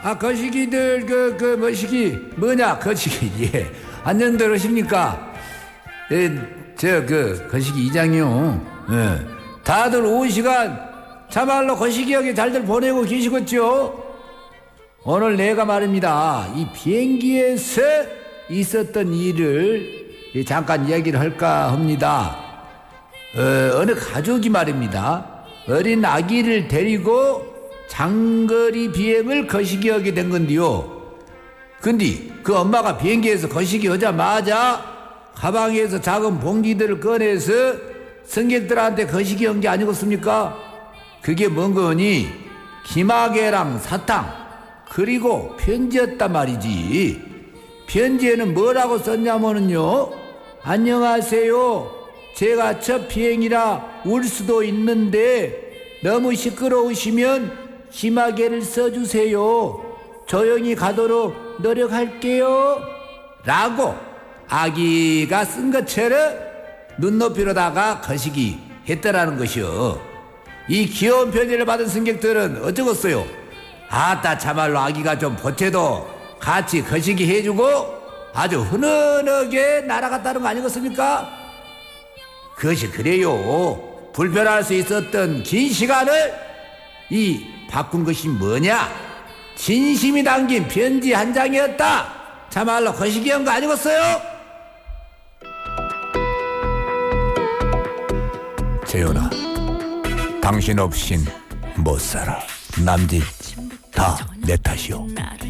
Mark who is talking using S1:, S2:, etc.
S1: 거시기들 뭐시기 뭐냐 거시기 예 안녕들 하십니까? 거시기 이장요. 예. 다들 오후 시간 참말로 거시기하게 잘들 보내고 계시겠죠? 오늘 내가 말입니다. 이 비행기에서 있었던 일을 잠깐 이야기를 할까 합니다. 어느 가족이 말입니다. 어린 아기를 데리고 장거리 비행을 거시기하게 된 건데요. 근데 그 엄마가 비행기에서 거시기 하자마자 가방에서 작은 봉지들을 꺼내서 승객들한테 거시기한 게 아니겠습니까? 그게 뭔 거니? 김학애랑 사탕 그리고 편지였단 말이지. 편지에는 뭐라고 썼냐면요. 안녕하세요. 제가 첫 비행이라 울 수도 있는데 너무 시끄러우시면 김학애를 써주세요. 조용히 가도록 노력할게요. 라고 아기가 쓴 것처럼 눈높이로다가 거시기 했더라는 것이요. 이 귀여운 편지를 받은 승객들은 어쩌겠어요? 아따 참말로 아기가 좀 보채도 같이 거시기 해주고 아주 흔흔하게 날아갔다는 거 아니겠습니까? 그것이 그래요. 불편할 수 있었던 긴 시간을 이 바꾼 것이 뭐냐? 진심이 담긴 편지 한 장이었다. 참말로 거시기한 거 아니겠어요? 재현아, 당신 없인 못 살아. 남짓 다 내 탓이오.